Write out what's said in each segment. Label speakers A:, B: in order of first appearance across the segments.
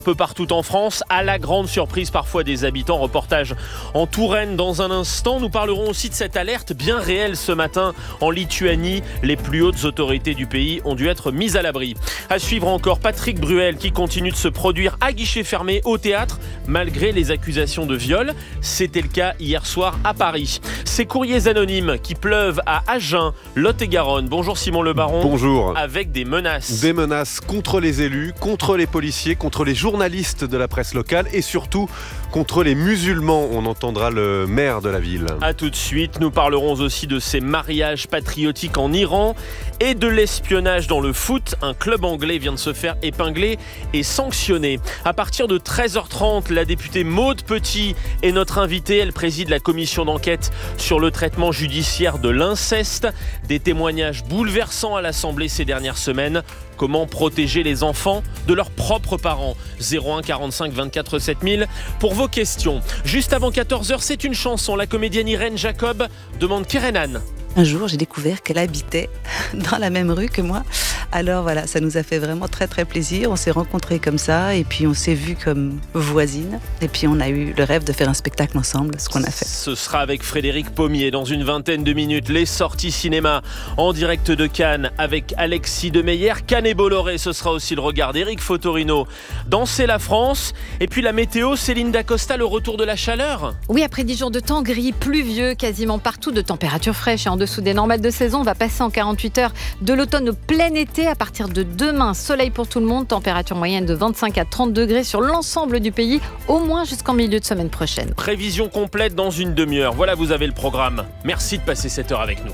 A: Peu partout en France, à la grande surprise parfois des habitants. Reportage en Touraine dans un instant. Nous parlerons aussi de cette alerte bien réelle ce matin en Lituanie. Les plus hautes autorités du pays ont dû être mises à l'abri. À suivre encore Patrick Bruel qui continue de se produire à guichet fermé au théâtre malgré les accusations de viol. C'était le cas hier soir à Paris. Ces courriers anonymes qui pleuvent à Agen, Lot-et-Garonne. Bonjour Simon Le Baron.
B: Bonjour.
A: Avec des menaces.
B: Des menaces contre les élus, contre les policiers, contre les journalistes de la presse locale et surtout contre les musulmans. On entendra le maire de la ville.
A: A tout de suite, nous parlerons aussi de ces mariages patriotiques en Iran et de l'espionnage dans le foot. Un club anglais vient de se faire épingler et sanctionner. À partir de 13h30, la députée Maude Petit est notre invitée. Elle préside la commission d'enquête sur le traitement judiciaire de l'inceste. Des témoignages bouleversants à l'Assemblée ces dernières semaines. Comment protéger les enfants de leurs propres parents ? 01 45 24 7000 pour vos questions. Juste avant 14h, c'est une chanson. La comédienne Irène Jacob demande Kerenan.
C: Un jour, j'ai découvert qu'elle habitait dans la même rue que moi. Alors voilà, ça nous a fait vraiment très très plaisir. On s'est rencontrés comme ça et puis on s'est vus comme voisines. Et puis on a eu le rêve de faire un spectacle ensemble, ce qu'on a fait.
A: Ce sera avec Frédéric Pommier dans une vingtaine de minutes. Les sorties cinéma en direct de Cannes avec Alexis Demeyer. Cannes et Bolloré, ce sera aussi le regard d'Éric Fotorino. Danser la France. Et puis la météo, Céline Dacosta, le retour de la chaleur.
D: Oui, après 10 jours de temps gris, pluvieux, quasiment partout, de températures fraîches et en dessous des normales de saison. On va passer en 48 heures de l'automne au plein été. À partir de demain, soleil pour tout le monde, température moyenne de 25 à 30 degrés sur l'ensemble du pays, au moins jusqu'en milieu de semaine prochaine.
A: Prévision complète dans une demi-heure. Voilà, vous avez le programme. Merci de passer cette heure avec nous.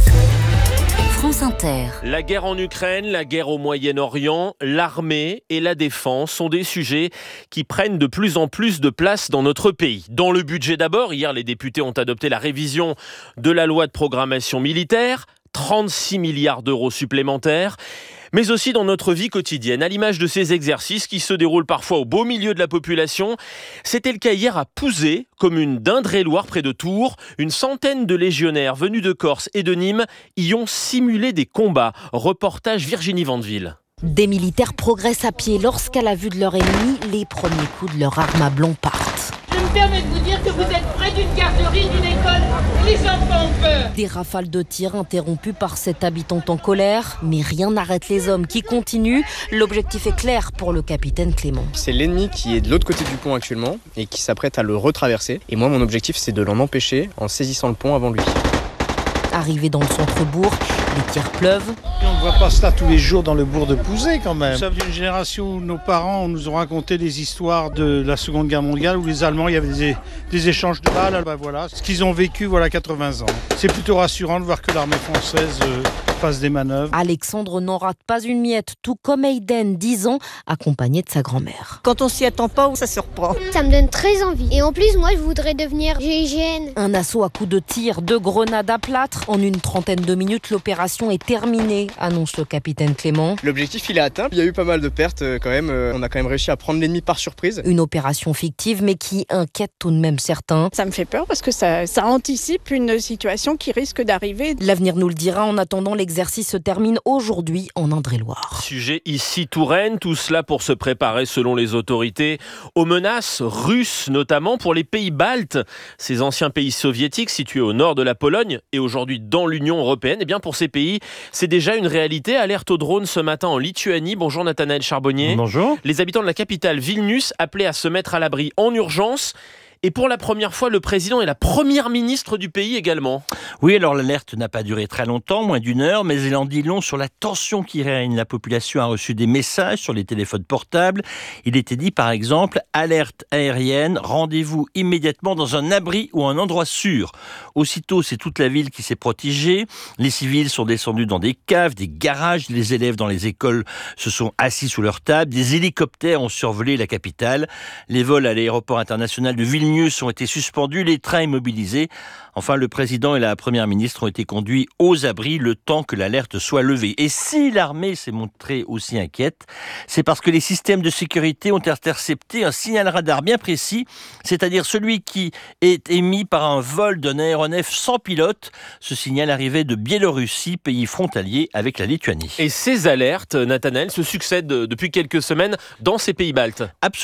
E: France Inter.
A: La guerre en Ukraine, la guerre au Moyen-Orient, l'armée et la défense sont des sujets qui prennent de plus en plus de place dans notre pays. Dans le budget d'abord, hier les députés ont adopté la révision de la loi de programmation militaire, 36 milliards d'euros supplémentaires, mais aussi dans notre vie quotidienne, à l'image de ces exercices qui se déroulent parfois au beau milieu de la population. C'était le cas hier à Pouzé, commune d'Indre-et-Loire près de Tours. Une centaine de légionnaires venus de Corse et de Nîmes y ont simulé des combats. Reportage Virginie Vandeville.
E: Des militaires progressent à pied lorsqu'à la vue de leur ennemi, les premiers coups de leur arme à blond partent.
F: Je me permets de vous dire que vous êtes près d'une garderie, d'une école. Les enfants ont peur.
E: Des rafales de tir interrompues par cette habitante en colère, mais rien n'arrête les hommes qui continuent. L'objectif est clair pour le capitaine Clément.
G: C'est l'ennemi qui est de l'autre côté du pont actuellement et qui s'apprête à le retraverser. Et moi, mon objectif, c'est de l'en empêcher en saisissant le pont avant lui.
E: Arrivé dans le centre-bourg, les tirs pleuvent.
H: On ne voit pas cela tous les jours dans le bourg de Pouzé quand même. Nous sommes d'une génération où nos parents nous ont raconté des histoires de la Seconde Guerre mondiale où les Allemands, il y avait des échanges de balles. Ben voilà, ce qu'ils ont vécu, 80 ans. C'est plutôt rassurant de voir que l'armée française fasse des manœuvres.
E: Alexandre n'en rate pas une miette, tout comme Aiden, 10 ans, accompagné de sa grand-mère.
I: Quand on s'y attend pas, ça surprend.
J: Ça me donne très envie. Et en plus, moi, je voudrais devenir GIGN.
E: Un assaut à coups de tir, de grenades à plâtre. En une trentaine de minutes, l'opération est terminée, annonce le capitaine Clément.
G: L'objectif, il est atteint. Il y a eu pas mal de pertes quand même. On a quand même réussi à prendre l'ennemi par surprise.
E: Une opération fictive, mais qui inquiète tout de même certains.
K: Ça me fait peur parce que ça anticipe une situation qui risque d'arriver.
E: L'avenir nous le dira. En attendant, l'exercice se termine aujourd'hui en Indre-et-Loire.
A: Sujet ici Touraine, tout cela pour se préparer selon les autorités aux menaces russes, notamment pour les pays baltes, ces anciens pays soviétiques situés au nord de la Pologne et aujourd'hui dans l'Union européenne. Eh bien pour ces pays, c'est déjà une réalité. Alerte au drone ce matin en Lituanie. Bonjour Nathanaël Charbonnier.
L: Bonjour.
A: Les habitants de la capitale Vilnius appelaient à se mettre à l'abri en urgence. Et pour la première fois, le président et la première ministre du pays également.
L: Oui, alors l'alerte n'a pas duré très longtemps, moins d'une heure, mais elle en dit long sur la tension qui règne. La population a reçu des messages sur les téléphones portables. Il était dit par exemple, alerte aérienne, rendez-vous immédiatement dans un abri ou un endroit sûr. Aussitôt, c'est toute la ville qui s'est protégée. Les civils sont descendus dans des caves, des garages. Les élèves dans les écoles se sont assis sous leur table. Des hélicoptères ont survolé la capitale. Les vols à l'aéroport international de Vilnius Vilnius ont été suspendus, les trains immobilisés. Enfin, le président et la première ministre ont été conduits aux abris le temps que l'alerte soit levée. Et si l'armée s'est montrée aussi inquiète, c'est parce que les systèmes de sécurité ont intercepté un signal radar bien précis, c'est-à-dire celui qui est émis par un vol d'un aéronef sans pilote. Ce signal arrivait de Biélorussie, pays frontalier avec la Lituanie.
A: Et ces alertes, Nathanaël, se succèdent depuis quelques semaines dans ces pays baltes.